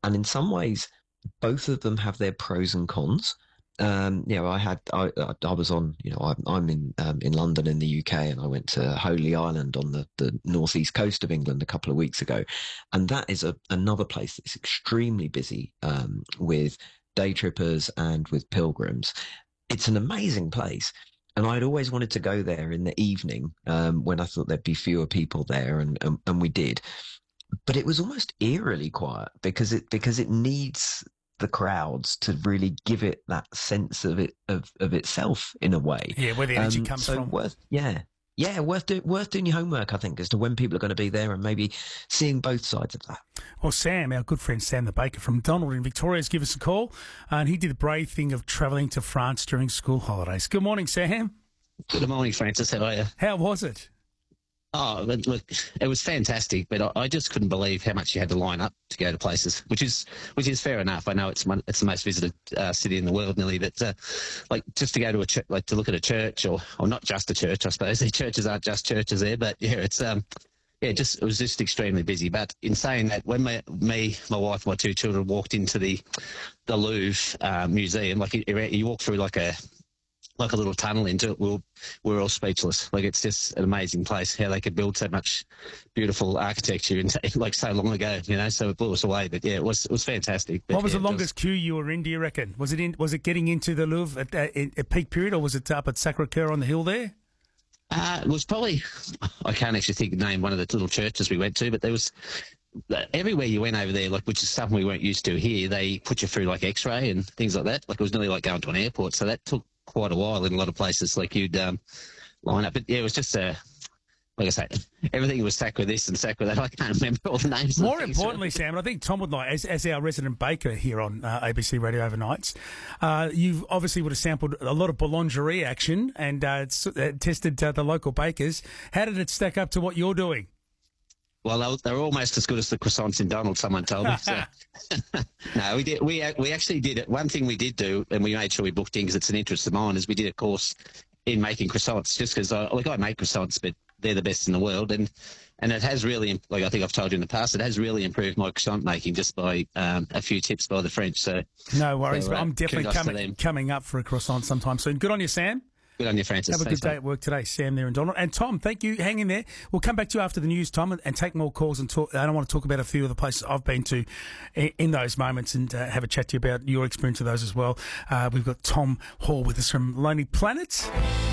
And in some ways, both of them have their pros and cons. I was on, I'm in London in the UK, and I went to Holy Island on the northeast coast of England a couple of weeks ago, and that is another place that's extremely busy with day trippers and with pilgrims. It's an amazing place. And I'd always wanted to go there in the evening when I thought there'd be fewer people there, and we did. But it was almost eerily quiet because it needs the crowds to really give it that sense of itself in a way. Yeah, where the energy comes from. Worth doing your homework, I think, as to when people are going to be there and maybe seeing both sides of that. Well, Sam, our good friend Sam the Baker from Donald in Victoria, has given us a call, and he did the brave thing of travelling to France during school holidays. Good morning, Sam. Good morning, Francis. How are you? How was it? Oh, look, it was fantastic, but I just couldn't believe how much you had to line up to go to places, which is fair enough. I know it's the most visited city in the world, nearly, but just to go to to look at a church, or not just a church, I suppose. The churches aren't just churches there, but yeah, it was just extremely busy. But in saying that, when my wife, my two children walked into the Louvre museum, you walk through like a little tunnel into it, we're all speechless. It's just an amazing place, how they could build so much beautiful architecture so long ago, so it blew us away. But yeah, it was fantastic. But, what was the longest queue you were in, do you reckon? Was it getting into the Louvre at peak period, or was it up at Sacre-Cœur on the hill there? It was probably, I can't actually think of the name, one of the little churches we went to, but there was, everywhere you went over there, which is something we weren't used to here, they put you through X-ray and things like that. It was nearly like going to an airport, so that took quite a while in a lot of places. You'd line up, but yeah, it was just like I say, everything was sacked with this and sacked with that. I can't remember all the names. More importantly, Sam, and I think Tom would like, as our resident baker here on ABC Radio Overnights, you obviously would have sampled a lot of boulangerie action and tested the local bakers. How did it stack up to what you're doing? Well, they were almost as good as the croissants in Donald, someone told me. So. No, we did. We actually did it. One thing we did do, and we made sure we booked in because it's an interest of mine, is we did a course in making croissants, just because I make croissants, but they're the best in the world. And it has really, I think I've told you in the past, it has really improved my croissant making just by a few tips by the French. So no worries. But I'm definitely coming up for a croissant sometime soon. Good on you, Sam. Good on you, Francis. Have a good day at work today, Sam there in Donald. And Tom, thank you. Hang in there. We'll come back to you after the news, Tom, and take more calls and talk. I don't want to talk about a few of the places I've been to in those moments and have a chat to you about your experience of those as well. We've got Tom Hall with us from Lonely Planet.